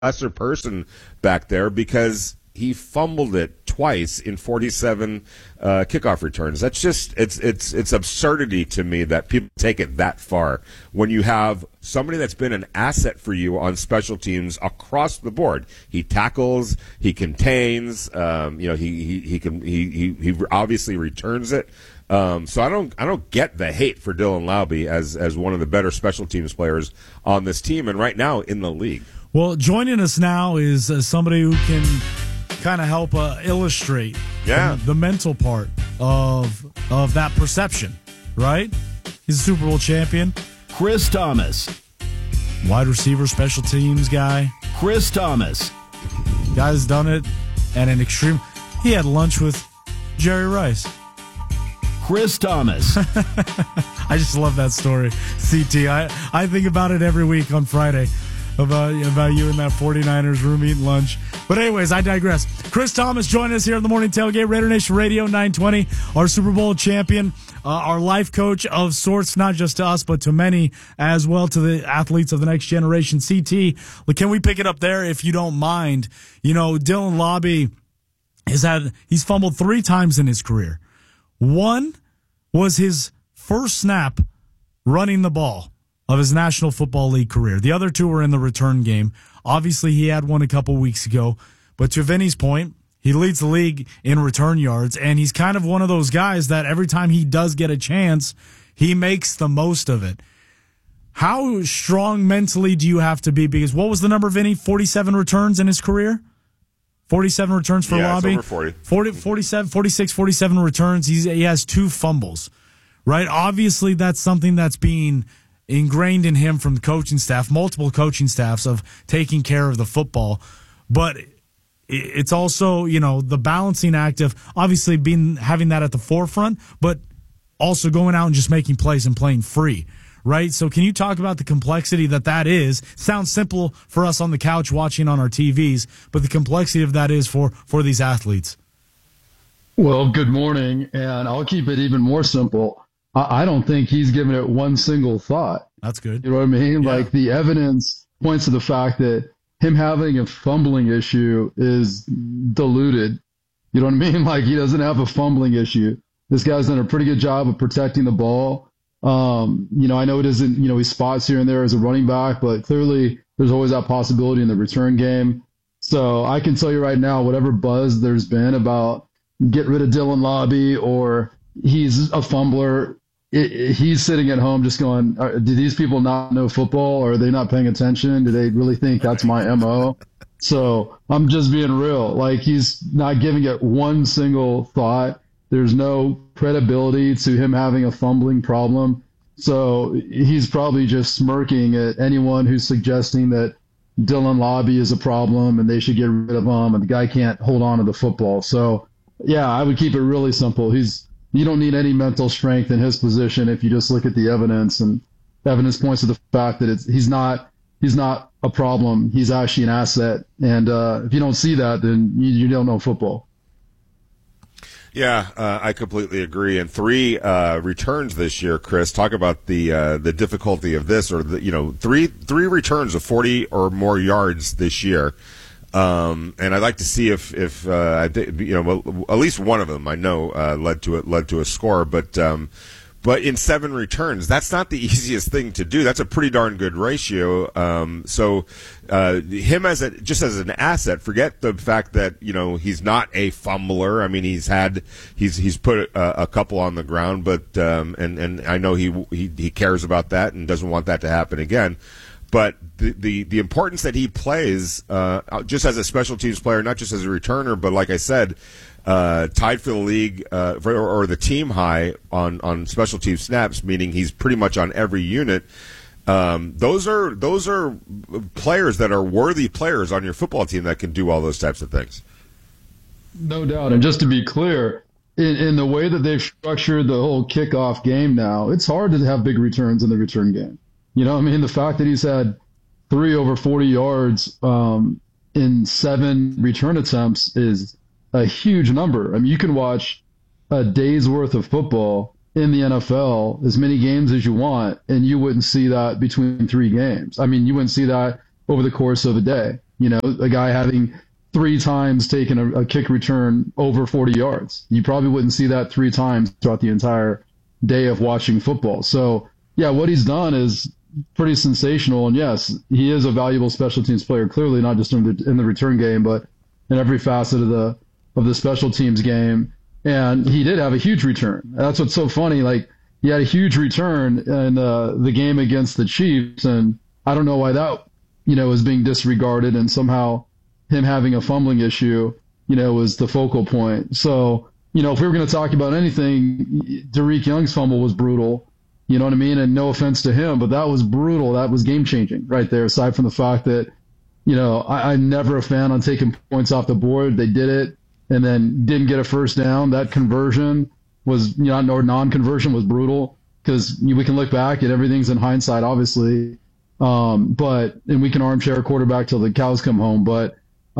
lesser person back there because he fumbled it twice in 47 kickoff returns. That's just it's absurdity to me that people take it that far when you have somebody that's been an asset for you on special teams across the board. He tackles, he contains, he obviously returns it. So I don't get the hate for Dylan Laube as one of the better special teams players on this team and right now in the league. Well, joining us now is somebody who can kind of help illustrate the mental part of that perception, right? He's a Super Bowl champion. Chris Thomas. Wide receiver, special teams guy. Chris Thomas. Guy's done it at an extreme. He had lunch with Jerry Rice. Chris Thomas. I just love that story, CT. I think about it every week on Friday. About you in that 49ers room eating lunch. But anyways, I digress. Chris Thomas joining us here on the Morning Tailgate, Raider Nation Radio 920, our Super Bowl champion, our life coach of sorts, not just to us, but to many as well, to the athletes of the next generation. CT, can we pick it up there if you don't mind? You know, Dylan Laube he's fumbled 3 times in his career. One was his first snap running the ball of his National Football League career. The other 2 were in the return game. Obviously, he had one a couple weeks ago. But to Vinny's point, he leads the league in return yards, and he's kind of one of those guys that every time he does get a chance, he makes the most of it. How strong mentally do you have to be? Because what was the number, Vinny? 47 returns in his career? 47 returns for Laube? It's over 40. 47 returns. He has 2 fumbles, right? Obviously, that's something that's being ingrained in him from the coaching staff, multiple coaching staffs, of taking care of the football. But it's also, the balancing act of obviously having that at the forefront, but also going out and just making plays and playing free, right? So can you talk about the complexity that is? Sounds simple for us on the couch watching on our TVs, but the complexity of that is for these athletes. Well, good morning, and I'll keep it even more simple. I don't think he's given it one single thought. That's good. You know what I mean? Yeah. Like, the evidence points to the fact that him having a fumbling issue is diluted. You know what I mean? Like, he doesn't have a fumbling issue. This guy's done a pretty good job of protecting the ball. I know it isn't, he spots here and there as a running back, but clearly there's always that possibility in the return game. So I can tell you right now, whatever buzz there's been about get rid of Dylan Laube or he's a fumbler, he's sitting at home just going, do these people not know football? Or are they not paying attention? Do they really think that's my MO? So I'm just being real. Like, he's not giving it one single thought. There's no credibility to him having a fumbling problem. So he's probably just smirking at anyone who's suggesting that Dylan Laube is a problem and they should get rid of him and the guy can't hold on to the football. So, yeah, I would keep it really simple. You don't need any mental strength in his position if you just look at the evidence, and evidence points to the fact that he's not a problem. He's actually an asset. And if you don't see that, then you don't know football. Yeah, I completely agree. And 3 returns this year, Chris. Talk about the difficulty of this, or three returns of 40 or more yards this year. And I'd like to see if at least one of them I know led to a score, but in 7 returns, that's not the easiest thing to do. That's a pretty darn good ratio. So him as an asset. Forget the fact that he's not a fumbler. I mean, he's put a couple on the ground, but and I know he cares about that and doesn't want that to happen again. But the importance that he plays, just as a special teams player, not just as a returner, but like I said, tied for the league or the team high on special team snaps, meaning he's pretty much on every unit. Those are players that are worthy players on your football team that can do all those types of things. No doubt. And just to be clear, in the way that they've structured the whole kickoff game now, it's hard to have big returns in the return game. You know what I mean? The fact that he's had 3 over 40 yards in 7 return attempts is a huge number. I mean, you can watch a day's worth of football in the NFL, as many games as you want, and you wouldn't see that between 3 games. I mean, you wouldn't see that over the course of a day. You know, a guy having 3 times taken a kick return over 40 yards. You probably wouldn't see that 3 times throughout the entire day of watching football. So, yeah, what he's done is pretty sensational. And yes, he is a valuable special teams player, clearly not just in the return game, but in every facet of the special teams game. And he did have a huge return. That's what's so funny. Like, he had a huge return in the game against the Chiefs, and I don't know why that, you know, was being disregarded, and somehow him having a fumbling issue, you know, was the focal point. So, you know, if we were going to talk about anything, Derek Young's fumble was brutal. You know what I mean? And no offense to him, but that was brutal. That was game-changing right there, aside from the fact that, you know, I'm never a fan on taking points off the board. They did it and then didn't get a first down. That conversion was, you know, or non-conversion was brutal, because we can look back and everything's in hindsight, obviously. And we can armchair a quarterback till the cows come home. But,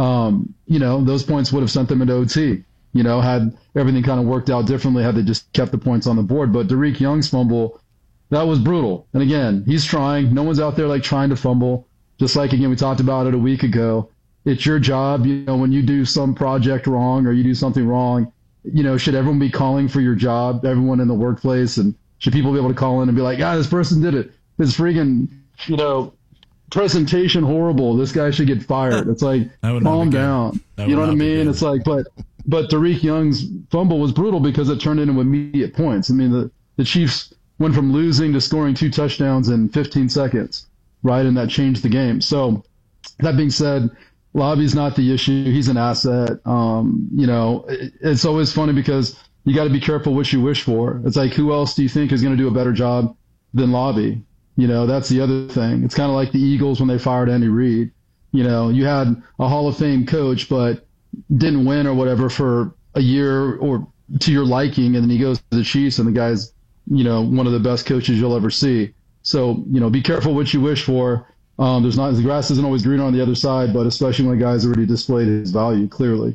you know, those points would have sent them into OT, you know, had everything kind of worked out differently, had they just kept the points on the board. But Derek Young's fumble, that was brutal. And again, he's trying. No one's out there like trying to fumble. Just like, again, we talked about it a week ago. It's your job, you know, when you do some project wrong or you do something wrong, you know, should everyone be calling for your job, everyone in the workplace? And should people be able to call in and be like, this person did it. It's freaking, you know, presentation horrible. This guy should get fired. It's like, calm down. You know what I mean? It's like, but Derek Young's fumble was brutal because it turned into immediate points. I mean, the Chiefs went from losing to scoring 2 touchdowns in 15 seconds, right? And that changed the game. So that being said, Lobby's not the issue. He's an asset. You know, it's always funny because you got to be careful what you wish for. It's like, who else do you think is going to do a better job than Lobby? You know, that's the other thing. It's kind of like the Eagles when they fired Andy Reid. You know, you had a Hall of Fame coach, but didn't win or whatever for a year or to your liking, and then he goes to the Chiefs, and the guy's, you know, one of the best coaches you'll ever see. So, you know, be careful what you wish for. The grass isn't always greener on the other side, but especially when a guy's already displayed his value clearly.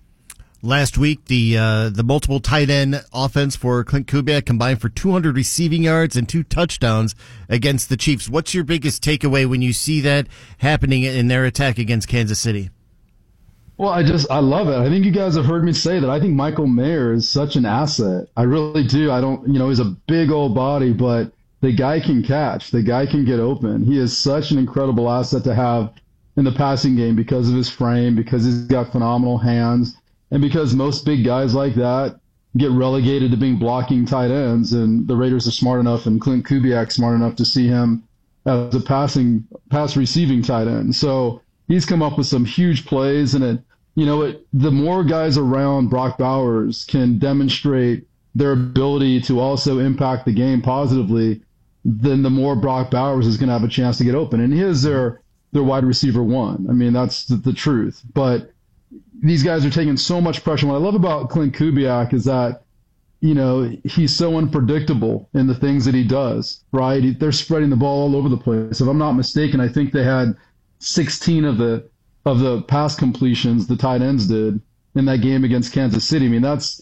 Last week, the multiple tight end offense for Klint Kubiak combined for 200 receiving yards and 2 touchdowns against the Chiefs. What's your biggest takeaway when you see that happening in their attack against Kansas City? Well, I love it. I think you guys have heard me say that I think Michael Mayer is such an asset. I really do. He's a big old body, but the guy can catch. The guy can get open. He is such an incredible asset to have in the passing game because of his frame, because he's got phenomenal hands, and because most big guys like that get relegated to being blocking tight ends, and the Raiders are smart enough, and Klint Kubiak smart enough to see him as a pass receiving tight end. So he's come up with some huge plays, and the more guys around Brock Bowers can demonstrate their ability to also impact the game positively, then the more Brock Bowers is going to have a chance to get open. And he is their wide receiver 1. I mean, that's the truth. But these guys are taking so much pressure. What I love about Klint Kubiak is that, you know, he's so unpredictable in the things that he does, right? They're spreading the ball all over the place. If I'm not mistaken, I think they had 16 of the pass completions the tight ends did in that game against Kansas City. I mean, that's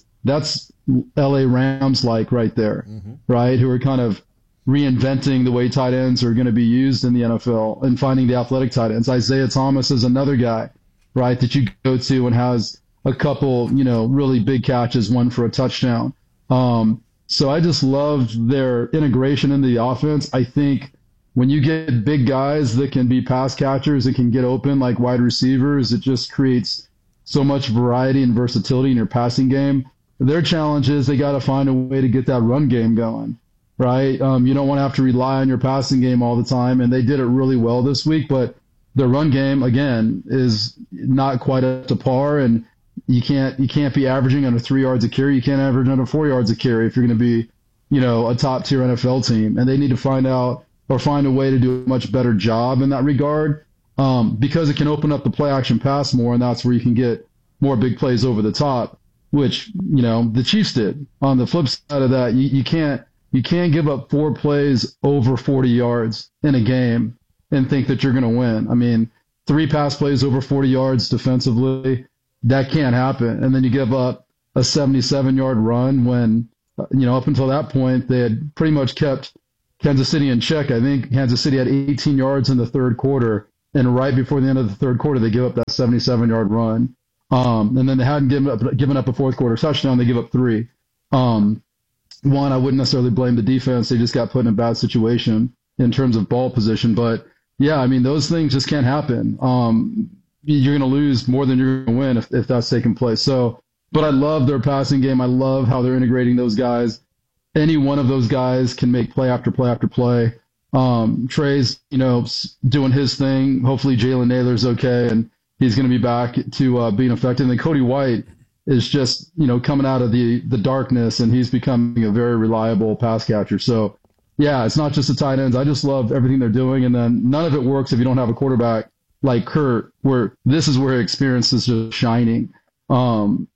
LA Rams like right there, right? Who are kind of reinventing the way tight ends are going to be used in the NFL and finding the athletic tight ends. Isaiah Thomas is another guy, right, that you go to and has a couple, you know, really big catches, one for a touchdown. So I just loved their integration in the offense. I think when you get big guys that can be pass catchers, that can get open like wide receivers, it just creates so much variety and versatility in your passing game. Their challenge is they got to find a way to get that run game going, right? You don't want to have to rely on your passing game all the time, and they did it really well this week, but their run game, again, is not quite up to par, and you can't be averaging under 3 yards a carry. You can't average under 4 yards a carry if you're going to be, you know, a top-tier NFL team, and they need to find a way to do a much better job in that regard, because it can open up the play-action pass more, and that's where you can get more big plays over the top, which, you know, the Chiefs did. On the flip side of that, you can't give up 4 plays over 40 yards in a game and think that you're going to win. I mean, 3 pass plays over 40 yards defensively, that can't happen. And then you give up a 77-yard run when, you know, up until that point, they had pretty much kept Kansas City in check. I think Kansas City had 18 yards in the third quarter, and right before the end of the third quarter, they give up that 77-yard run. And then they hadn't given up a fourth quarter touchdown. They give up 3. One, I wouldn't necessarily blame the defense. They just got put in a bad situation in terms of ball position. But yeah, I mean, those things just can't happen. You're going to lose more than you're going to win if that's taking place. So, but I love their passing game. I love how they're integrating those guys. Any one of those guys can make play after play after play. Trey's, doing his thing. Hopefully Jalen Naylor's okay and he's going to be back to being effective. And then Cody White is just, coming out of the darkness, and he's becoming a very reliable pass catcher. So, yeah, it's not just the tight ends. I just love everything they're doing. And then none of it works if you don't have a quarterback like Kurt, where this is where experience is just shining. And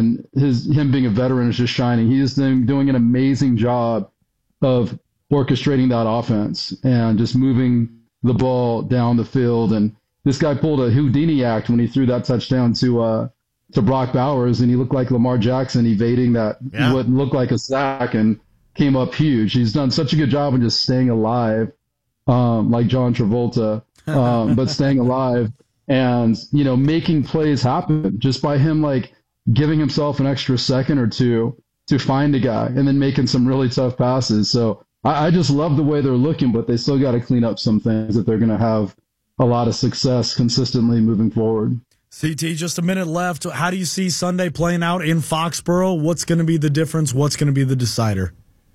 him being a veteran is just shining. He is doing an amazing job of orchestrating that offense and just moving the ball down the field. And this guy pulled a Houdini act when he threw that touchdown to Brock Bowers, and he looked like Lamar Jackson evading that what looked like a sack and came up huge. He's done such a good job of just staying alive, like John Travolta, but staying alive and, making plays happen just by him, like, giving himself an extra second or two to find a guy and then making some really tough passes. So I just love the way they're looking, but they still got to clean up some things if they're going to have a lot of success consistently moving forward. CT, just a minute left. How do you see Sunday playing out in Foxborough? What's going to be the difference? What's going to be the decider?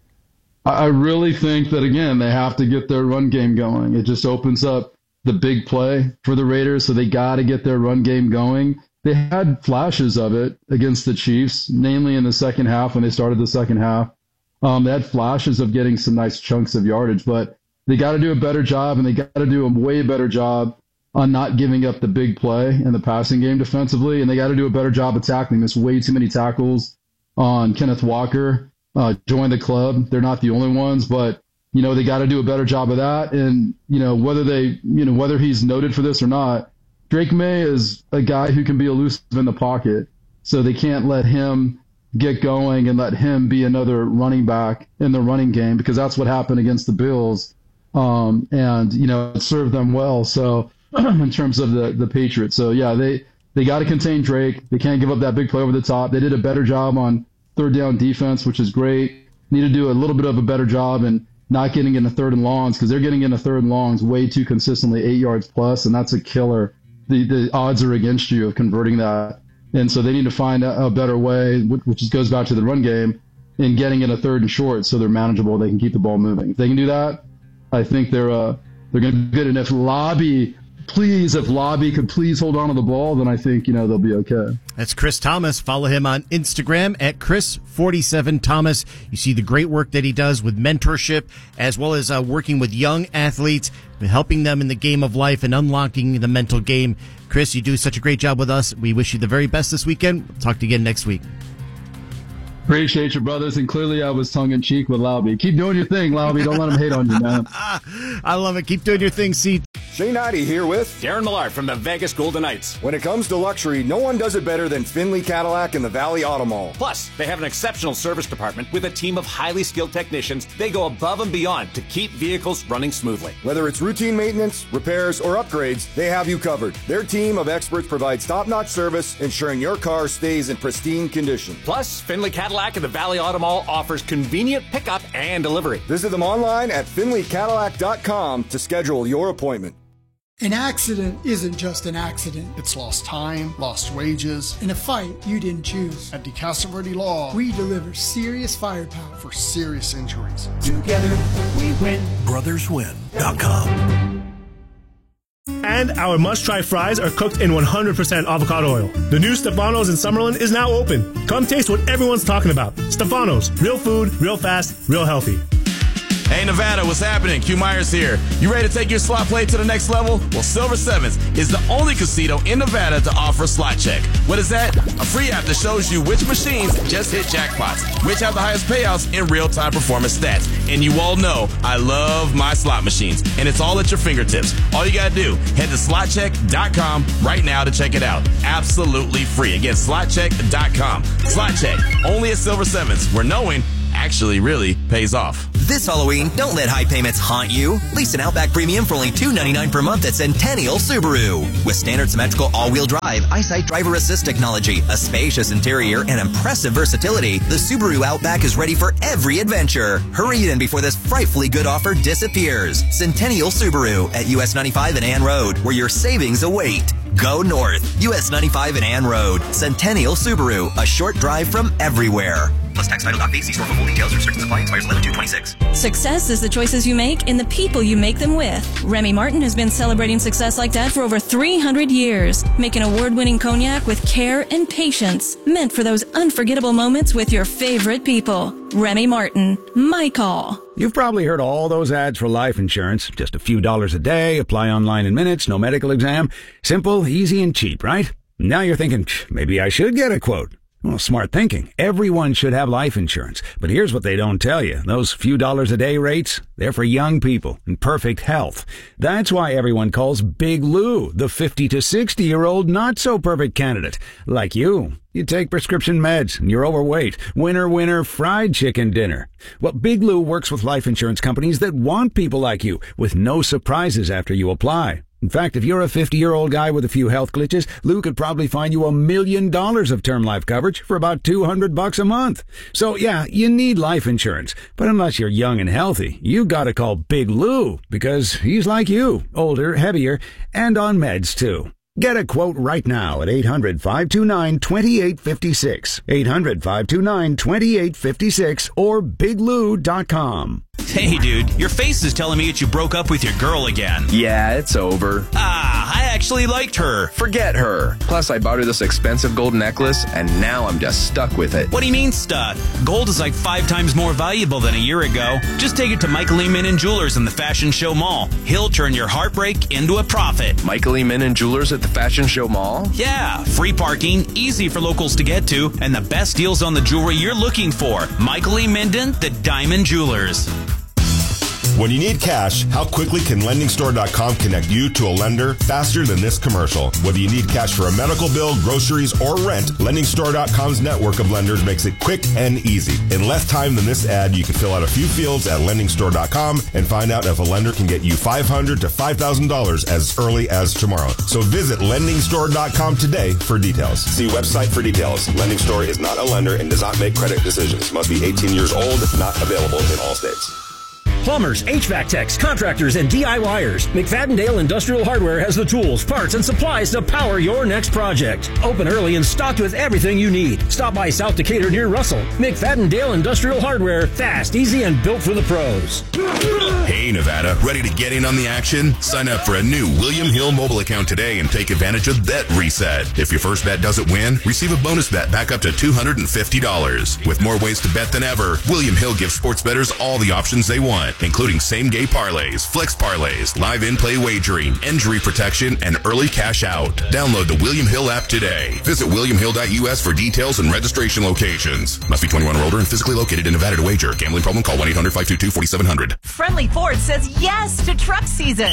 I really think that, again, they have to get their run game going. It just opens up the big play for the Raiders, so they got to get their run game going. They had flashes of it against the Chiefs, namely in the second half when they started the second half. They had flashes of getting some nice chunks of yardage, but they got to do a better job, and they got to do a way better job on not giving up the big play in the passing game defensively, and they got to do a better job of tackling. There's way too many tackles on Kenneth Walker. Join the club. They're not the only ones, but they got to do a better job of that. And whether he's noted for this or not, Drake May is a guy who can be elusive in the pocket, so they can't let him get going and let him be another running back in the running game, because that's what happened against the Bills, and it served them well. So in terms of the Patriots, so yeah, they got to contain Drake. They can't give up that big play over the top. They did a better job on third down defense, which is great. Need to do a little bit of a better job and not getting into third and longs, because they're getting into third and longs way too consistently, 8 yards plus, and that's a killer. The odds are against you of converting that. And so they need to find a better way, which goes back to the run game, in getting in a third and short so they're manageable. They can keep the ball moving. If they can do that, I think they're going to be good. And if Lobby could please hold on to the ball, then I think, they'll be okay. That's Chris Thomas. Follow him on Instagram at Chris47Thomas. You see the great work that he does with mentorship, as well as working with young athletes, helping them in the game of life and unlocking the mental game. Chris, you do such a great job with us. We wish you the very best this weekend. We'll talk to you again next week. Appreciate you, brothers, and clearly I was tongue-in-cheek with Lauby. Keep doing your thing, Lauby. Don't let him hate on you, man. I love it. Keep doing your thing, C. Shane Hottie here with Darren Millard from the Vegas Golden Knights. When it comes to luxury, no one does it better than Finley Cadillac and the Valley Auto Mall. Plus, they have an exceptional service department with a team of highly skilled technicians. They go above and beyond to keep vehicles running smoothly. Whether it's routine maintenance, repairs, or upgrades, they have you covered. Their team of experts provides top-notch service, ensuring your car stays in pristine condition. Plus, Finley Cadillac and the Valley Auto Mall offers convenient pickup and delivery. Visit them online at FinleyCadillac.com to schedule your appointment. An accident isn't just an accident. It's lost time, lost wages. In a fight you didn't choose. At DeCastro Law, we deliver serious firepower for serious injuries. Together we win. BrothersWin.com. And our must-try fries are cooked in 100% avocado oil. The new Stefano's in Summerlin is now open. Come taste what everyone's talking about. Stefano's, real food, real fast, real healthy. Hey Nevada, what's happening? Q Myers here. You ready to take your slot play to the next level? Well, Silver Sevens is the only casino in Nevada to offer Slot Check. What is that? A free app that shows you which machines just hit jackpots, which have the highest payouts in real-time performance stats. And you all know I love my slot machines, and it's all at your fingertips. All you gotta do, head to slotcheck.com right now to check it out. Absolutely free. Again, slotcheck.com. Slot Check, only at Silver Sevens, where knowing actually really pays off. This Halloween, don't let high payments haunt you. Lease an Outback Premium for only $299 per month at Centennial Subaru. With standard symmetrical all-wheel drive, EyeSight driver assist technology, a spacious interior, and impressive versatility, the Subaru Outback is ready for every adventure. Hurry in before this frightfully good offer disappears. Centennial Subaru at US 95 and Ann Road, where your savings await. Go north. US 95 and Ann Road. Centennial Subaru, a short drive from everywhere. Plus tax title .b. See store for full details. Restrictions apply. Expires 11/2/26. Success is the choices you make and the people you make them with. Remy Martin has been celebrating success like that for over 300 years, making award-winning cognac with care and patience, meant for those unforgettable moments with your favorite people. Remy Martin, my call. You've probably heard all those ads for life insurance. Just a few dollars a day, apply online in minutes, no medical exam. Simple, easy, and cheap, right? Now you're thinking, maybe I should get a quote. Well, smart thinking. Everyone should have life insurance. But here's what they don't tell you. Those few dollars a day rates, they're for young people in perfect health. That's why everyone calls Big Lou the 50 to 60-year-old not-so-perfect candidate. Like you. You take prescription meds and you're overweight. Winner, fried chicken dinner. Well, Big Lou works with life insurance companies that want people like you with no surprises after you apply. In fact, if you're a 50-year-old guy with a few health glitches, Lou could probably find you $1 million of term life coverage for about $200 a month. So yeah, you need life insurance. But unless you're young and healthy, you gotta call Big Lou because he's like you, older, heavier, and on meds too. Get a quote right now at 800-529-2856. 800-529-2856 or biglou.com. Hey, dude, your face is telling me that you broke up with your girl again. Yeah, it's over. I actually liked her. Forget her. Plus, I bought her this expensive gold necklace, and now I'm just stuck with it. What do you mean stuck? Gold is like 5 times more valuable than a year ago. Just take it to Michael E. Minnan Jewelers in the Fashion Show Mall. He'll turn your heartbreak into a profit. Michael E. Minnan Jewelers at the Fashion Show Mall? Yeah, free parking, easy for locals to get to, and the best deals on the jewelry you're looking for. Michael E. Minnan, the Diamond Jewelers. When you need cash, how quickly can LendingStore.com connect you to a lender faster than this commercial? Whether you need cash for a medical bill, groceries, or rent, LendingStore.com's network of lenders makes it quick and easy. In less time than this ad, you can fill out a few fields at LendingStore.com and find out if a lender can get you $500 to $5,000 as early as tomorrow. So visit LendingStore.com today for details. See website for details. LendingStore is not a lender and does not make credit decisions. Must be 18 years old. Not available in all states. Plumbers, HVAC techs, contractors, and DIYers. McFadden-Dale Industrial Hardware has the tools, parts, and supplies to power your next project. Open early and stocked with everything you need. Stop by South Decatur near Russell. McFadden-Dale Industrial Hardware. Fast, easy, and built for the pros. Hey, Nevada. Ready to get in on the action? Sign up for a new William Hill mobile account today and take advantage of Bet Reset. If your first bet doesn't win, receive a bonus bet back up to $250. With more ways to bet than ever, William Hill gives sports bettors all the options they want, including same-game parlays, flex parlays, live in-play wagering, injury protection, and early cash out. Download the William Hill app today. Visit williamhill.us for details and registration locations. Must be 21 or older and physically located in Nevada to wager. Gambling problem? Call 1-800-522-4700. Friendly Ford says yes to truck season.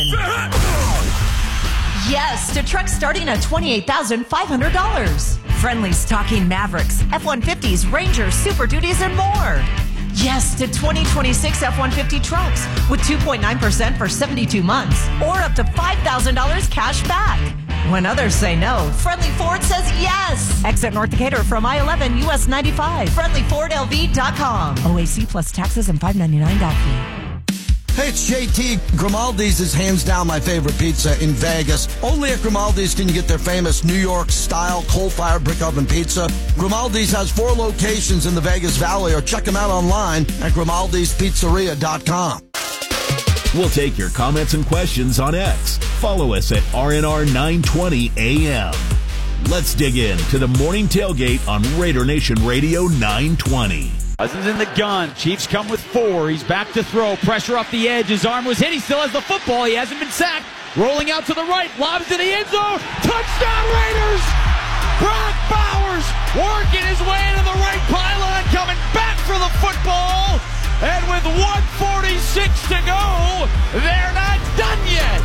Yes to trucks starting at $28,500. Friendly's talking Mavericks, F-150s, Rangers, Super Duties, and more. Yes to 2026 F-150 trucks with 2.9% for 72 months or up to $5,000 cash back. When others say no, Friendly Ford says yes. Exit North Decatur from I-11 US 95. FriendlyFordLV.com. OAC plus taxes and $5.99 dock fee. Hey, it's JT. Grimaldi's is hands down my favorite pizza in Vegas. Only at Grimaldi's can you get their famous New York-style coal-fired brick oven pizza. Grimaldi's has 4 locations in the Vegas Valley, or check them out online at Grimaldi'sPizzeria.com. We'll take your comments and questions on X. Follow us at RNR 920 AM. Let's dig in to the morning tailgate on Raider Nation Radio 920. Cousins in the gun. Chiefs come with 4. He's back to throw. Pressure off the edge. His arm was hit. He still has the football. He hasn't been sacked. Rolling out to the right. Lobs to the end zone. Touchdown Raiders! Brock Bowers working his way into the right pylon. Coming back for the football. And with 1:46 to go, they're not done yet.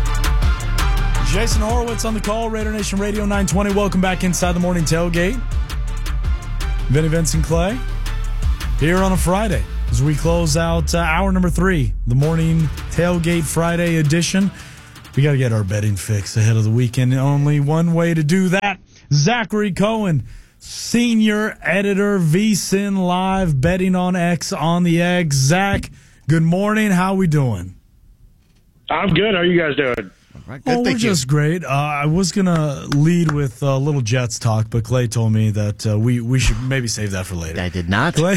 Jason Horowitz on the call. Raider Nation Radio 920. Welcome back inside the morning tailgate. Vinny Vincent Clay. Here on a Friday. as we close out hour number 3, the Morning Tailgate Friday edition. We got to get our betting fix ahead of the weekend. Only one way to do that. Zachary Cohen, senior editor, VSiN Live, betting on X on the X. Zach, good morning. How we doing? I'm good. How are you guys doing? Right, we're just great. I was going to lead with a little Jets talk, but Clay told me that we should maybe save that for later. I did not. Clay,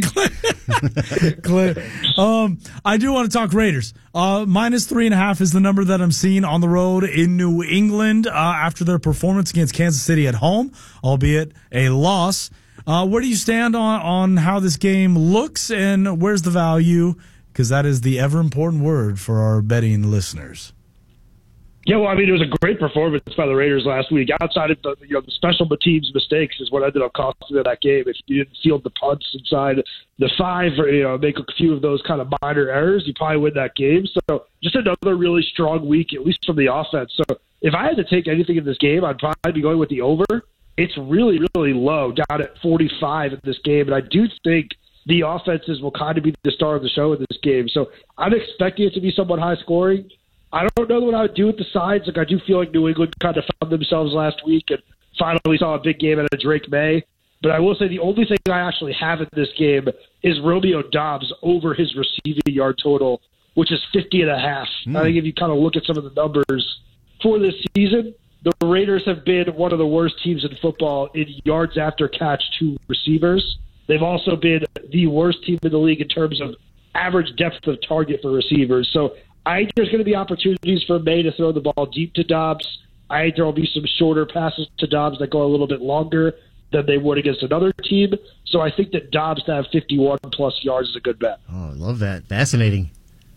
I do want to talk Raiders. -3.5 is the number that I'm seeing on the road in New England after their performance against Kansas City at home, albeit a loss. Where do you stand on how this game looks, and where's the value? Because that is the ever-important word for our betting listeners. Yeah, well, I mean, it was a great performance by the Raiders last week. Outside of the special teams' mistakes is what ended up costing them that game. If you didn't field the punts inside the 5, or make a few of those kind of minor errors, you probably win that game. So just another really strong week, at least from the offense. So if I had to take anything in this game, I'd probably be going with the over. It's really, really low, down at 45 in this game, and I do think the offenses will kind of be the star of the show in this game. So I'm expecting it to be somewhat high scoring. I don't know what I would do with the sides. I do feel like New England kind of found themselves last week and finally saw a big game out of Drake May. But I will say the only thing I actually have in this game is Romeo Doubs over his receiving yard total, which is 50.5. I think if you kind of look at some of the numbers for this season, the Raiders have been one of the worst teams in football in yards after catch to receivers. They've also been the worst team in the league in terms of average depth of target for receivers. So I think there's going to be opportunities for May to throw the ball deep to Doubs. I think there will be some shorter passes to Doubs that go a little bit longer than they would against another team. So I think that Doubs to have 51-plus yards is a good bet. Oh, I love that. Fascinating.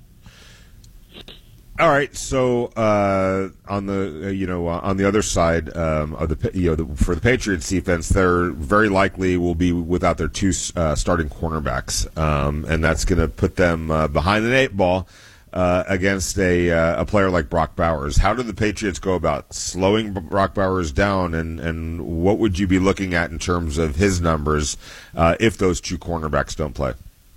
All right, so on the other side of the for the Patriots defense, they're very likely will be without their 2 starting cornerbacks, and that's going to put them behind the 8 ball. Against a player like Brock Bowers. How do the Patriots go about slowing Brock Bowers down, and what would you be looking at in terms of his numbers if those 2 cornerbacks don't play?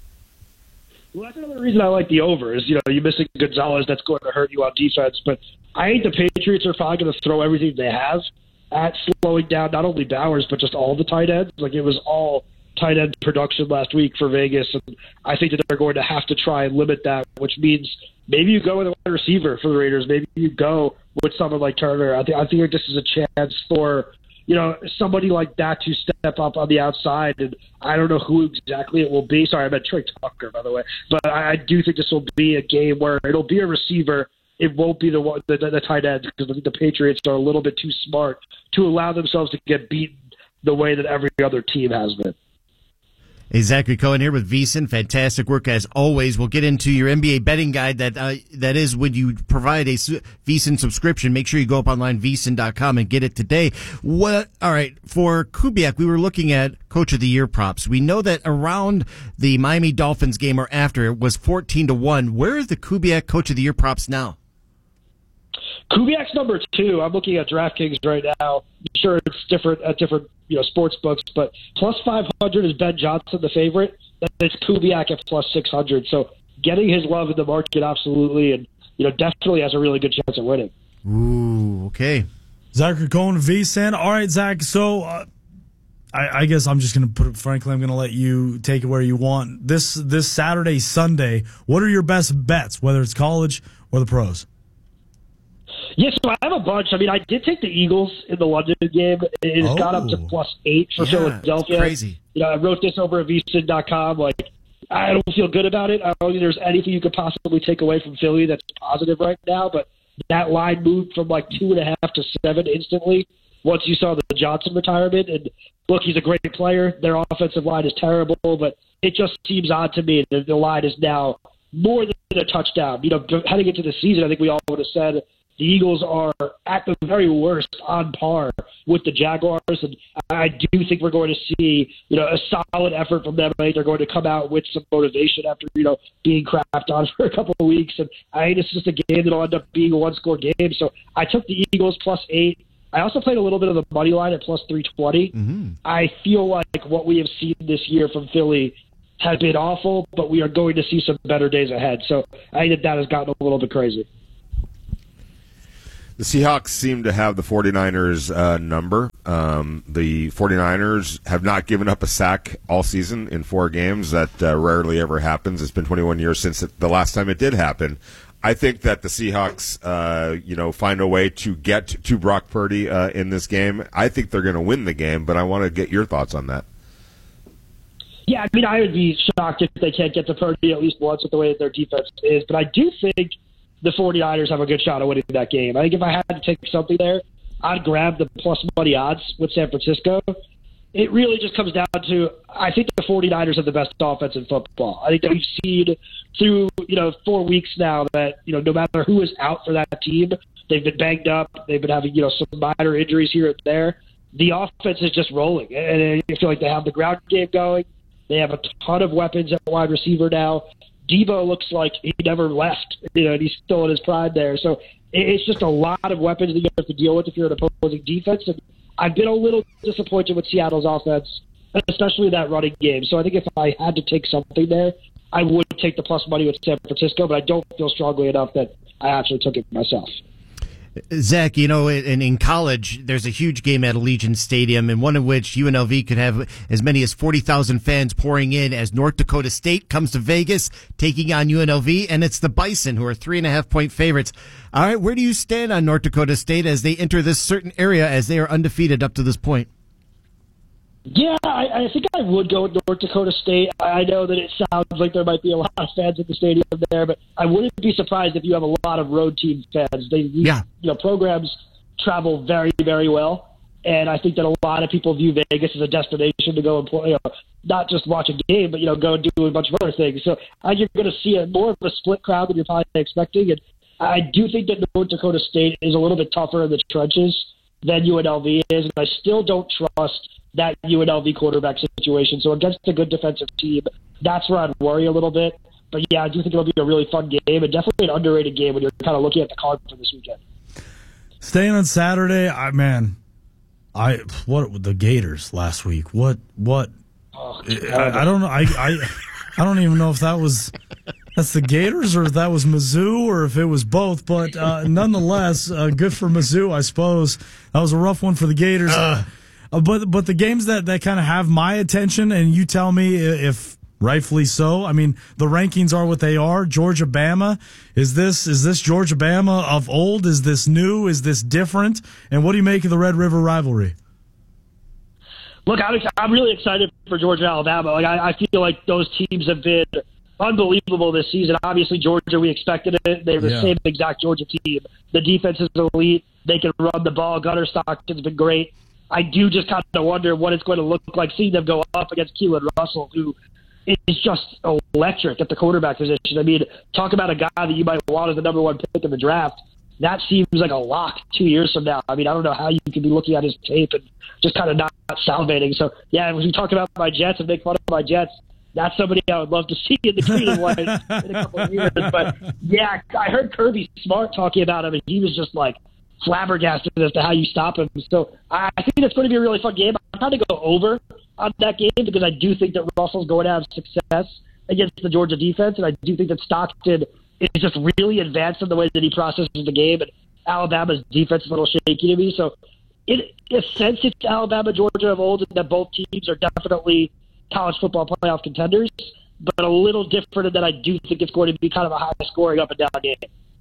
Well, that's another reason I like the over is, you're missing Gonzalez. That's going to hurt you on defense. But I think the Patriots are probably going to throw everything they have at slowing down not only Bowers, but just all the tight ends. Like, it was all tight end production last week for Vegas, and I think that they're going to have to try and limit that, which means maybe you go with a wide receiver for the Raiders. Maybe you go with someone like Turner. I think this is a chance for somebody like that to step up on the outside, and I don't know who exactly it will be. Sorry, I meant Trey Tucker, by the way. But I do think this will be a game where it'll be a receiver. It won't be the tight end, because I think the Patriots are a little bit too smart to allow themselves to get beaten the way that every other team has been. Hey, Zachary Cohen here with VSiN. Fantastic work as always. We'll get into your NBA betting guide. That is when you provide a VSiN subscription. Make sure you go up online, vsin.com, and get it today. All right, for Kubiak, we were looking at Coach of the Year props. We know that around the Miami Dolphins game or after, it was 14-1. Where are the Kubiak Coach of the Year props now? Kubiak's number 2. I'm looking at DraftKings right now. I'm sure it's different at different sports books, but plus 500 is Ben Johnson, the favorite. Then it's Kubiak at plus 600. So getting his love in the market, absolutely, and definitely has a really good chance of winning. Ooh, okay. Zachary Cohen, VSiN. All right, Zach. So I guess I'm just going to put it frankly. I'm going to let you take it where you want. This Saturday, Sunday. What are your best bets, whether it's college or the pros? Yes, so I have a bunch. I mean, I did take the Eagles in the London game. It's got up to plus 8 for Philadelphia. Crazy. I wrote this over at vsin.com. I don't feel good about it. I don't think there's anything you could possibly take away from Philly that's positive right now, but that line moved from 2.5 to 7 instantly once you saw the Johnson retirement. And look, he's a great player. Their offensive line is terrible, but it just seems odd to me that the line is now more than a touchdown. Heading into the season, I think we all would have said the Eagles are, at the very worst, on par with the Jaguars, and I do think we're going to see, a solid effort from them. I think they're going to come out with some motivation after, being crapped on for a couple of weeks, and I think it's just a game that'll end up being a one-score game. So I took the Eagles plus 8. I also played a little bit of the money line at plus 320. I feel like what we have seen this year from Philly has been awful, but we are going to see some better days ahead. So I think that has gotten a little bit crazy. The Seahawks seem to have the 49ers number. The 49ers have not given up a sack all season in 4 games. That rarely ever happens. It's been 21 years since the last time it did happen. I think that the Seahawks, find a way to get to Brock Purdy in this game. I think they're going to win the game, but I want to get your thoughts on that. Yeah, I mean, I would be shocked if they can't get to Purdy at least once with the way that their defense is. But I do think the 49ers have a good shot of winning that game. I think if I had to take something there, I'd grab the plus money odds with San Francisco. It really just comes down to, I think the 49ers have the best offense in football. I think that we've seen through, 4 weeks now that, no matter who is out for that team, they've been banged up. They've been having, some minor injuries here and there. The offense is just rolling. And I feel like they have the ground game going. They have a ton of weapons at wide receiver now. Debo looks like he never left, and he's still in his prime there. So it's just a lot of weapons that you have to deal with if you're an opposing defense. And I've been a little disappointed with Seattle's offense, especially that running game. So I think if I had to take something there, I would take the plus money with San Francisco, but I don't feel strongly enough that I actually took it myself. Zach, in college, there's a huge game at Allegiant Stadium, and one in which UNLV could have as many as 40,000 fans pouring in as North Dakota State comes to Vegas, taking on UNLV, and it's the Bison, who are 3.5-point favorites. All right, where do you stand on North Dakota State as they enter this certain area, as they are undefeated up to this point? Yeah, I think I would go with North Dakota State. I know that it sounds like there might be a lot of fans at the stadium there, but I wouldn't be surprised if you have a lot of road team fans. Programs travel very, very well, and I think that a lot of people view Vegas as a destination to go and play, not just watch a game, but go and do a bunch of other things. So I think you're going to see more of a split crowd than you're probably expecting, and I do think that North Dakota State is a little bit tougher in the trenches than UNLV is, and I still don't trust that UNLV quarterback situation. So against a good defensive team, that's where I'd worry a little bit. But yeah, I do think it'll be a really fun game and definitely an underrated game when you're kind of looking at the card for this weekend. Staying on Saturday, what the Gators last week? What? I don't know. I don't even know if that's the Gators or if that was Mizzou or if it was both. But nonetheless, good for Mizzou, I suppose. That was a rough one for the Gators. But the games that kind of have my attention, and you tell me if rightfully so. I mean, the rankings are what they are. Georgia, Bama. Is this Georgia, Bama of old? Is this new? Is this different? And what do you make of the Red River rivalry? Look, I'm really excited for Georgia, Alabama. I feel like those teams have been unbelievable this season. Obviously, Georgia, we expected it. They're the same exact Georgia team. The defense is elite. They can run the ball. Gunnar Stockton's been great. I do just kind of wonder what it's going to look like seeing them go up against Keelan Russell, who is just electric at the quarterback position. I mean, talk about a guy that you might want as the number 1 pick in the draft. That seems like a lock 2 years from now. I mean, I don't know how you can be looking at his tape and just kind of not salivating. So, yeah, when we talk about my Jets and make fun of my Jets, that's somebody I would love to see in the green and white in a couple of years. But, yeah, I heard Kirby Smart talking about him, and he was just like, flabbergasted as to how you stop him. So I think it's going to be a really fun game. I'm trying to go over on that game because I do think that Russell's going to have success against the Georgia defense, and I do think that Stockton is just really advanced in the way that he processes the game, and Alabama's defense is a little shaky to me. So in a sense, it's Alabama, Georgia of old, and that both teams are definitely college football playoff contenders, but a little different in that I do think it's going to be kind of a high-scoring up-and-down game.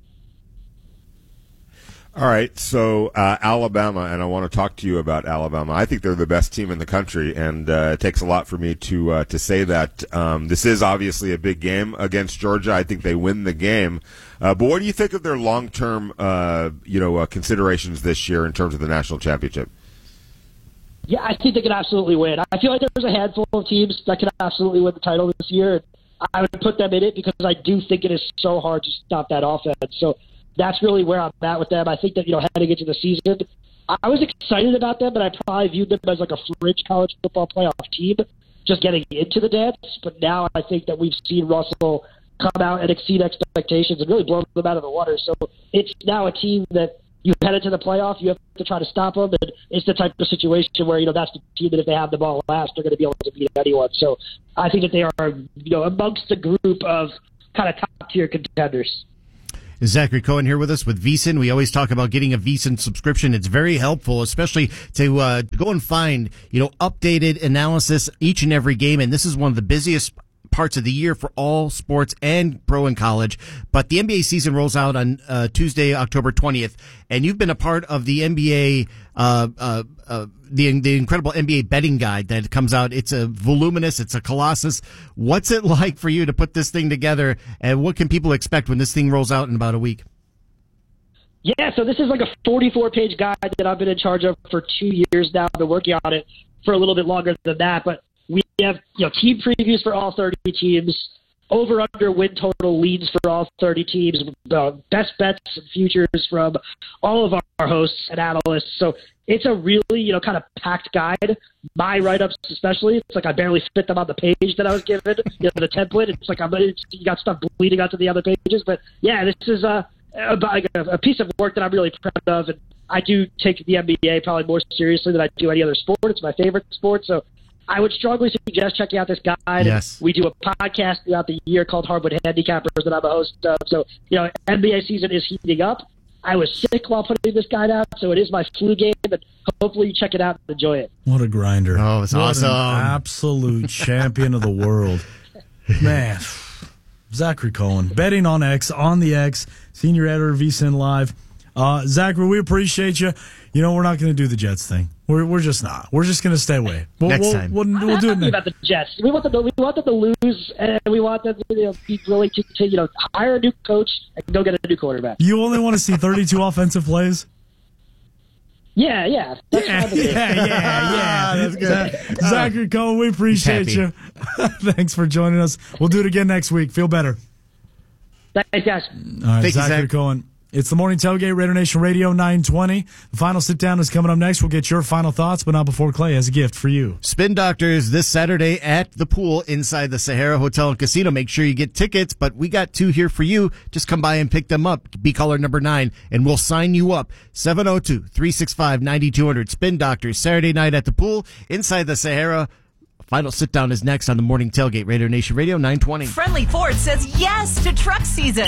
All right, so Alabama, and I want to talk to you about Alabama. I think they're the best team in the country, and it takes a lot for me to say that. This is obviously a big game against Georgia. I think they win the game. But what do you think of their long-term, considerations this year in terms of the national championship? Yeah, I think they can absolutely win. I feel like there's a handful of teams that can absolutely win the title this year. I would put them in it because I do think it is so hard to stop that offense. So that's really where I'm at with them. I think that, heading into the season, I was excited about them, but I probably viewed them as like a fringe college football playoff team just getting into the dance. But now I think that we've seen Russell come out and exceed expectations and really blow them out of the water. So it's now a team that you head into the playoff, you have to try to stop them, and it's the type of situation where, that's the team that if they have the ball last, they're going to be able to beat anyone. So I think that they are, amongst the group of kind of top-tier contenders. Zachary Cohen here with us with VSiN. We always talk about getting a VSiN subscription. It's very helpful, especially to go and find, updated analysis each and every game. And this is one of the busiest parts of the year for all sports and pro and college. But the NBA season rolls out on Tuesday, October 20th. And you've been a part of the NBA, the incredible NBA betting guide that comes out. It's a voluminous, it's a colossus. What's it like for you to put this thing together, and what can people expect when this thing rolls out in about a week? Yeah, so this is like a 44-page guide that I've been in charge of for 2 years now. I've been working on it for a little bit longer than that, but we have team previews for all 30 teams, over-under win total leads for all 30 teams, best bets and futures from all of our hosts and analysts. So it's a really, kind of packed guide. My write-ups especially, it's like I barely fit them on the page that I was given, the template. It's like you got stuff bleeding onto the other pages. But, yeah, this is a piece of work that I'm really proud of. And I do take the NBA probably more seriously than I do any other sport. It's my favorite sport. So I would strongly suggest checking out this guide. Yes. We do a podcast throughout the year called Hardwood Handicappers that I'm a host of. So, NBA season is heating up. I was sick while putting this guide out, so it is my flu game, but hopefully you check it out and enjoy it. What a grinder. Oh, it's awesome. An absolute champion of the world. Man, Zachary Cohen, betting on X, on the X, senior editor of VSiN Live. Zachary, we appreciate you. We're not going to do the Jets thing. We're just not. We're just going to stay away. Next time. We'll do it next. About the Jets. We want them to lose, and we want them to be willing to hire a new coach and go get a new quarterback. You only want to see 32 offensive plays? Yeah. That's That's good. Zachary Cohen, we appreciate you. Thanks for joining us. We'll do it again next week. Feel better. Thanks, guys. All right, Zachary Cohen. It's the Morning Tailgate, Raider Nation Radio 920. The final sit-down is coming up next. We'll get your final thoughts, but not before Clay has a gift for you. Spin Doctors this Saturday at the pool inside the Sahara Hotel and Casino. Make sure you get tickets, but we got 2 here for you. Just come by and pick them up. Be caller number 9, and we'll sign you up. 702-365-9200. Spin Doctors, Saturday night at the pool inside the Sahara. Final sit-down is next on the Morning Tailgate, Raider Nation Radio 920. Friendly Ford says yes to truck season.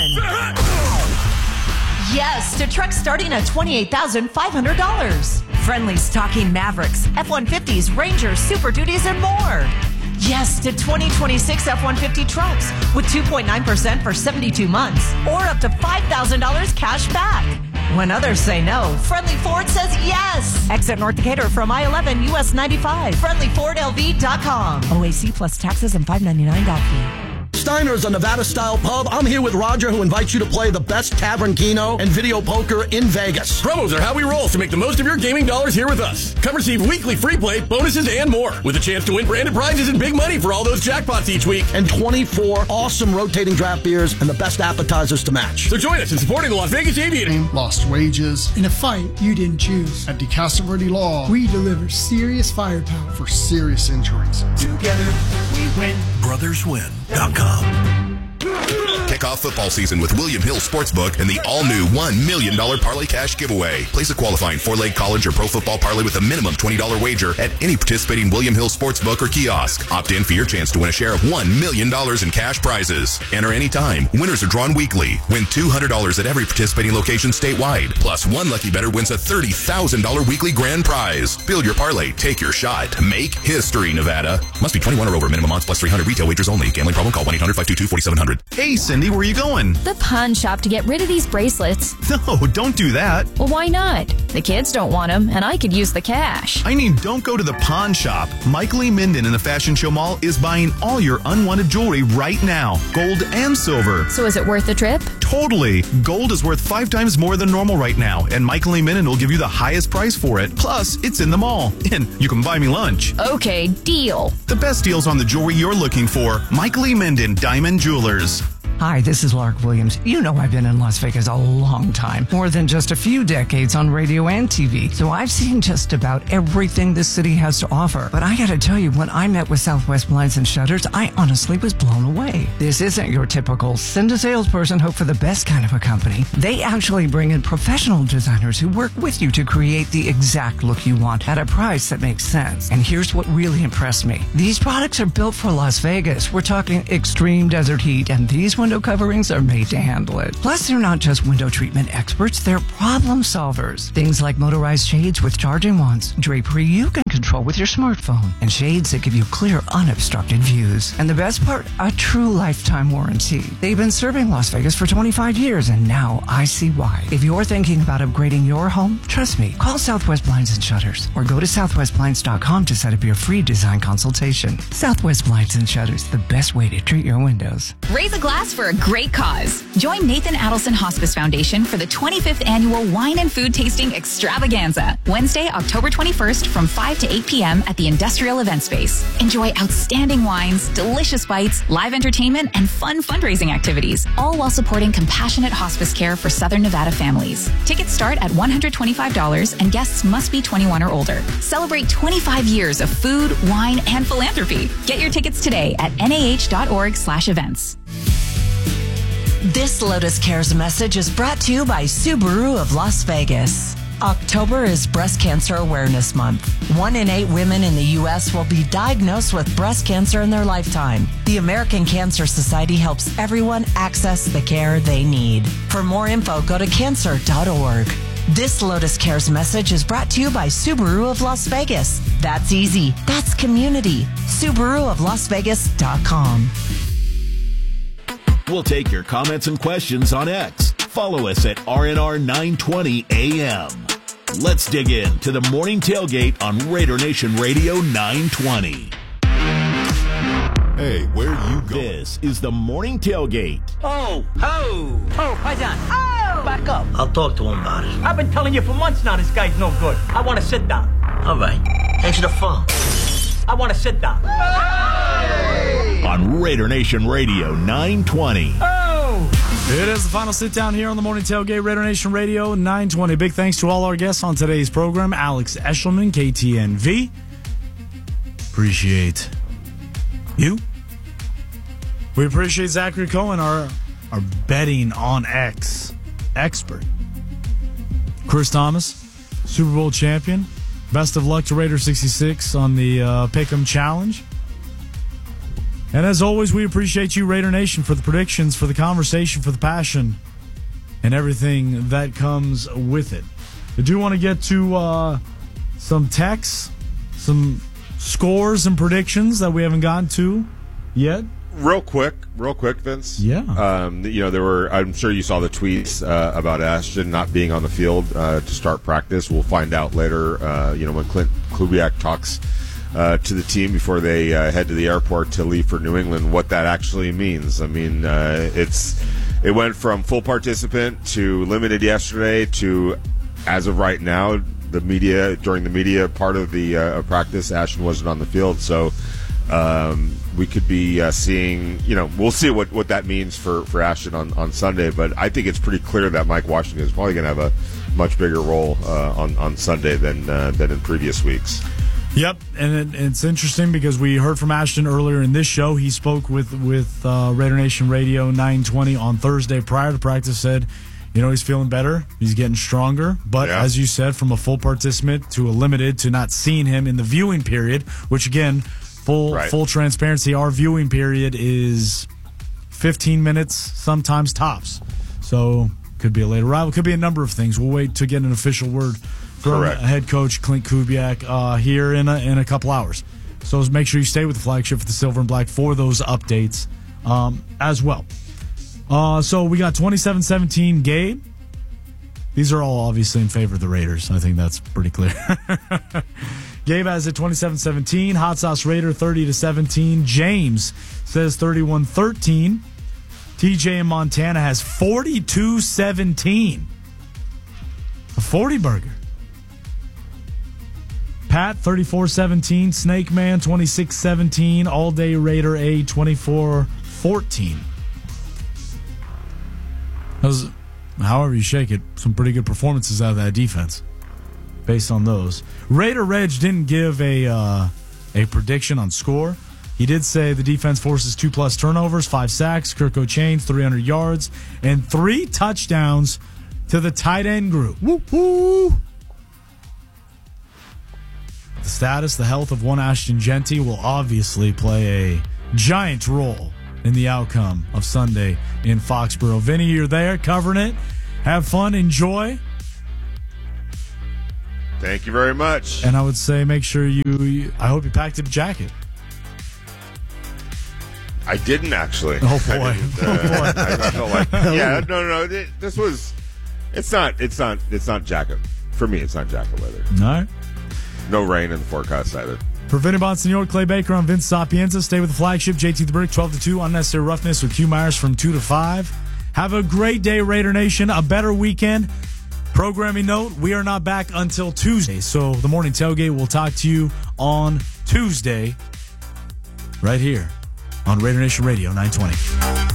Yes to trucks starting at $28,500. Friendly's talking Mavericks, F-150s, Rangers, Super Duties, and more. Yes to 2026 F-150 trucks with 2.9% for 72 months or up to $5,000 cash back. When others say no, Friendly Ford says yes. Exit North Decatur from I-11 US 95. FriendlyFordLV.com. OAC plus taxes and $5.99 fee. Steiner's a Nevada-style pub. I'm here with Roger, who invites you to play the best Tavern Keno and video poker in Vegas. Promos are how we roll, so make the most of your gaming dollars here with us. Come receive weekly free play, bonuses, and more, with a chance to win branded prizes and big money for all those jackpots each week. And 24 awesome rotating draft beers and the best appetizers to match. So join us in supporting the Las Vegas Aviator. Lost wages. In a fight you didn't choose. At DeCastro Verde Law, we deliver serious firepower for serious injuries. Together we win. BrothersWin.com. Kick off football season with William Hill Sportsbook and the all-new $1 million Parlay Cash giveaway. Place a qualifying 4-leg college or pro football parlay with a minimum $20 wager at any participating William Hill Sportsbook or kiosk. Opt in for your chance to win a share of $1 million in cash prizes. Enter anytime. Winners are drawn weekly. Win $200 at every participating location statewide. Plus, one lucky bettor wins a $30,000 weekly grand prize. Build your parlay. Take your shot. Make history, Nevada. Must be 21 or over. Minimum odds plus 300. Retail wagers only. Gambling problem? Call 1-800-522-4700. Hey, Cindy, where are you going? The pawn shop to get rid of these bracelets. No, don't do that. Well, why not? The kids don't want them, and I could use the cash. I mean, don't go to the pawn shop. Mike Lee Minden in the Fashion Show Mall is buying all your unwanted jewelry right now, gold and silver. So is it worth the trip? Totally. Gold is worth 5 times more than normal right now, and Mike Lee Minden will give you the highest price for it. Plus, it's in the mall, and you can buy me lunch. Okay, deal. The best deals on the jewelry you're looking for. Mike Lee Minden Diamond Jewelers. Hi, this is Lark Williams. You know I've been in Las Vegas a long time, more than just a few decades on radio and TV. So I've seen just about everything this city has to offer. But I gotta tell you, when I met with Southwest Blinds and Shutters, I honestly was blown away. This isn't your typical send a salesperson, hope for the best kind of a company. They actually bring in professional designers who work with you to create the exact look you want at a price that makes sense. And here's what really impressed me. These products are built for Las Vegas. We're talking extreme desert heat, and these window coverings are made to handle it. Plus, they're not just window treatment experts, they're problem solvers. Things like motorized shades with charging wands, drapery you can control with your smartphone, and shades that give you clear, unobstructed views. And the best part, a true lifetime warranty. They've been serving Las Vegas for 25 years, and now I see why. If you're thinking about upgrading your home, trust me, call Southwest Blinds and Shutters, or go to southwestblinds.com to set up your free design consultation. Southwest Blinds and Shutters, the best way to treat your windows. Raise a glass for a great cause. Join Nathan Adelson Hospice Foundation for the 25th Annual Wine and Food Tasting Extravaganza, Wednesday, October 21st from 5 to 8 p.m. at the Industrial Event Space. Enjoy outstanding wines, delicious bites, live entertainment, and fun fundraising activities, all while supporting compassionate hospice care for Southern Nevada families. Tickets start at $125 and guests must be 21 or older. Celebrate 25 years of food, wine, and philanthropy. Get your tickets today at nah.org/events. This Lotus Cares message is brought to you by Subaru of Las Vegas. October is Breast Cancer Awareness Month. 1 in 8 women in the U.S. will be diagnosed with breast cancer in their lifetime. The American Cancer Society helps everyone access the care they need. For more info, go to cancer.org. This Lotus Cares message is brought to you by Subaru of Las Vegas. That's easy. That's community. SubaruofLasVegas.com. We'll take your comments and questions on X. Follow us at RNR 920 AM. Let's dig in to the morning tailgate on Raider Nation Radio 920. Hey, where you going? This is the morning tailgate. Oh, Paisan. Oh, back up. I'll talk to him about it. I've been telling you for months now this guy's no good. I want to sit down. All right. Answer the phone. I want to sit down. Hey! On Raider Nation Radio 920. It is the final sit down here on the morning tailgate, Raider Nation Radio 920. Big thanks to all our guests on today's program. Alex Eshelman, KTNV. Appreciate you. We appreciate Zachary Cohen, our betting on X expert. Chris Thomas, Super Bowl champion. Best of luck to Raider 66 on the Pick'em Challenge. And as always, we appreciate you, Raider Nation, for the predictions, for the conversation, for the passion, and everything that comes with it. I do want to get to some texts, some scores and predictions that we haven't gotten to yet. Real quick, Vince. Yeah. There were, I'm sure you saw the tweets about Ashton not being on the field to start practice. We'll find out later, when Clint Kubiak talks to the team before they head to the airport to leave for New England, what that actually means. I mean, it went from full participant to limited yesterday to, as of right now, during the media part of the practice, Ashton wasn't on the field. So we could be seeing, we'll see what that means for Ashton on Sunday. But I think it's pretty clear that Mike Washington is probably going to have a much bigger role on Sunday than in previous weeks. Yep, and it's interesting because we heard from Ashton earlier in this show. He spoke with Raider Nation Radio 920 on Thursday prior to practice, said, he's feeling better, he's getting stronger. But as you said, from a full participant to a limited to not seeing him in the viewing period, which again, full transparency, our viewing period is 15 minutes, sometimes tops. So could be a late arrival, could be a number of things. We'll wait to get an official word from head coach Clint Kubiak here in a couple hours. So make sure you stay with the flagship for the Silver and Black for those updates as well. So we got 27-17 Gabe. These are all obviously in favor of the Raiders. I think that's pretty clear. Gabe has it 27-17. Hot Sauce Raider 30-17. James says 31-13. TJ in Montana has 42-17. A 40 burger. Pat, 34-17. Snake Man, 26-17. All Day Raider A, 24-14. However you shake it, some pretty good performances out of that defense based on those. Raider Reg didn't give a prediction on score. He did say the defense forces 2+ turnovers, 5 sacks, Kirk O'Chains 300 yards, and 3 touchdowns to the tight end group. Woo-hoo! The status, the health of one Ashton Jeanty will obviously play a giant role in the outcome of Sunday in Foxborough. Vinny, you're there covering it. Have fun, enjoy. Thank you very much. And I would say make sure I hope you packed a jacket. I didn't actually. Oh boy! I felt like, no. This was. It's not jacket for me. It's not jacket weather. All right. No rain in the forecast either. For Vinny Bonsignor, Clay Baker, on Vince Sapienza. Stay with the flagship JT the Brick 12-2. Unnecessary roughness with Q Myers from 2 to 5. Have a great day, Raider Nation. A better weekend. Programming note: we are not back until Tuesday, so the morning tailgate will talk to you on Tuesday, right here on Raider Nation Radio 920.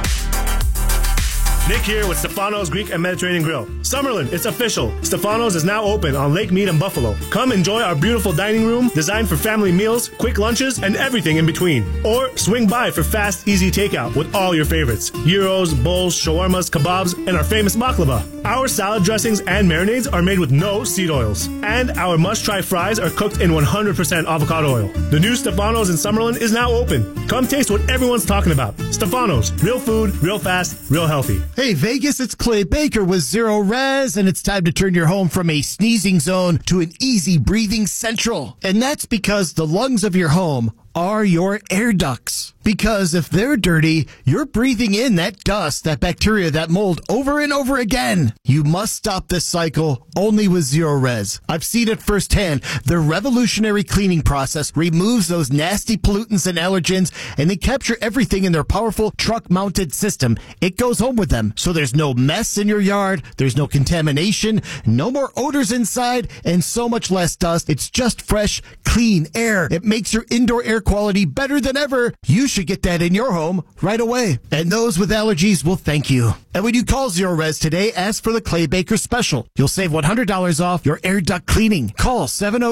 Nick here with Stefano's Greek and Mediterranean Grill. Summerlin, it's official. Stefano's is now open on Lake Mead and Buffalo. Come enjoy our beautiful dining room designed for family meals, quick lunches, and everything in between. Or swing by for fast, easy takeout with all your favorites. Gyros, bowls, shawarmas, kebabs, and our famous baklava. Our salad dressings and marinades are made with no seed oils. And our must-try fries are cooked in 100% avocado oil. The new Stefano's in Summerlin is now open. Come taste what everyone's talking about. Stefano's. Real food, real fast, real healthy. Hey, Vegas, it's Clay Baker with Zero Res, and it's time to turn your home from a sneezing zone to an easy breathing central. And that's because the lungs of your home are your air ducts. Because if they're dirty, you're breathing in that dust, that bacteria, that mold over and over again. You must stop this cycle only with Zero Res. I've seen it firsthand. Their revolutionary cleaning process removes those nasty pollutants and allergens, and they capture everything in their powerful truck-mounted system. It goes home with them. So there's no mess in your yard, there's no contamination, no more odors inside, and so much less dust. It's just fresh, clean air. It makes your indoor air quality better than ever. You should get that in your home right away. And those with allergies will thank you. And when you call Zero Res today, ask for the Clay Baker special. You'll save $100 off your air duct cleaning. Call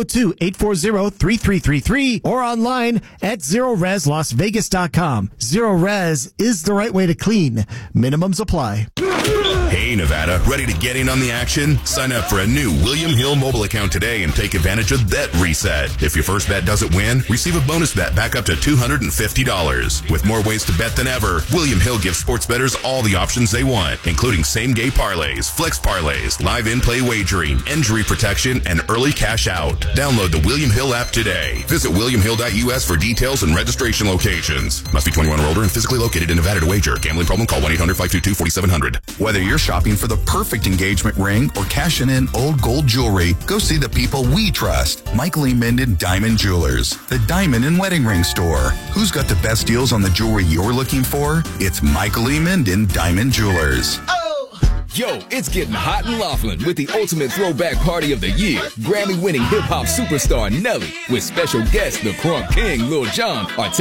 702-840-3333 or online at ZeroResLasVegas.com. Zero Res is the right way to clean. Minimums apply. Hey, Nevada, ready to get in on the action? Sign up for a new William Hill mobile account today and take advantage of Bet Reset. If your first bet doesn't win, receive a bonus bet back up to $250. With more ways to bet than ever, William Hill gives sports bettors all the options they want, including same-game parlays, flex parlays, live in-play wagering, injury protection, and early cash out. Download the William Hill app today. Visit williamhill.us for details and registration locations. Must be 21 or older and physically located in Nevada to wager. Gambling problem? Call 1-800-522-4700. Whether you're shopping for the perfect engagement ring or cashing in old gold jewelry, go see the people we trust. Michael E. Minden Diamond Jewelers, the diamond and wedding ring store. Who's got the best deals on the jewelry you're looking for? It's Michael E. Minden Diamond Jewelers. Yo, it's getting hot in Laughlin with the ultimate throwback party of the year. Grammy-winning hip-hop superstar Nelly with special guests the Crunk King, Lil Jon, are